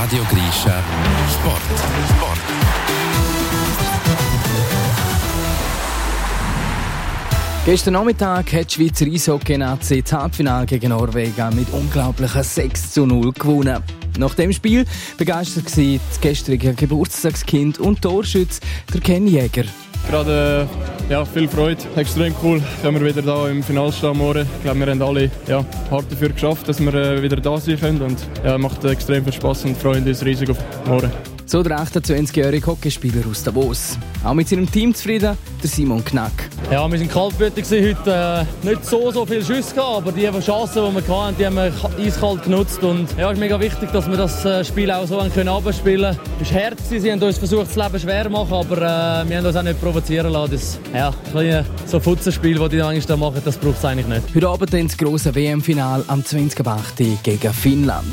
Radio Grischa Sport. Gestern Nachmittag hat die Schweizer Eishockey-Nazi das Halbfinale gegen Norwegen mit unglaublichen 6:0 gewonnen. Nach dem Spiel begeistert war das gestrige Geburtstagskind und Torschütze der Ken Jäger. Gerade viel Freude, extrem cool, können wir wieder da im Finale stehen morgen. Ich glaube, wir haben alle hart dafür geschafft, dass wir wieder da sein können und macht extrem viel Spass und freuen uns riesig auf morgen. So der 28-jährige Hockeyspieler aus Davos. Auch mit seinem Team zufrieden, der Simon Knack. Ja, wir waren kaltblütig heute. Nicht so viele Schüsse gehabt, aber die Chancen, die wir hatten, die haben wir eiskalt genutzt. Und es ist mega wichtig, dass wir das Spiel auch so abspielen können. Es war hart, sie haben uns versucht, das Leben schwer zu machen, aber wir haben uns auch nicht provozieren lassen. Das kleine so Futzenspiel, das die manchmal machen, das braucht es eigentlich nicht. Heute Abend dann das grosse WM-Final am 20.08. gegen Finnland.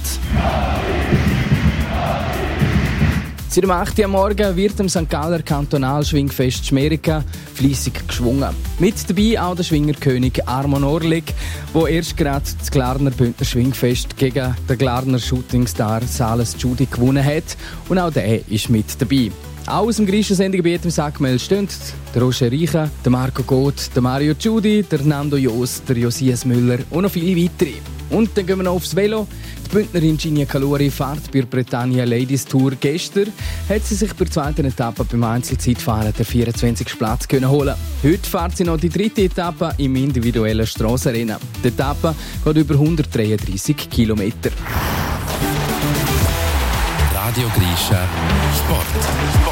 Seit dem 8. Uhr morgen wird im St. Galler Kantonalschwingfest Schmeriken fleissig geschwungen. Mit dabei auch der Schwingerkönig Armon Orlik, der erst gerade das Glarner Bündner Schwingfest gegen den Glarner Shootingstar Sales Judy gewonnen hat. Und auch der ist mit dabei. Auch aus dem griechischen Sendegebiet im Sackmel stehen der Roger Reichen, der Marco Goth, der Mario Giudi, der Nando Joos, der Josias Müller und noch viele weitere. Und dann gehen wir noch aufs Velo. Die Bündnerin Ginia Kaluri fährt bei der Britannia Ladies Tour. Gestern hat sie sich bei der zweiten Etappe beim Einzelzeitfahren den 24. Platz holen. Heute fährt sie noch die dritte Etappe im individuellen Strassenrennen. Die Etappe geht über 133 Kilometer. Radio Grischa Sport.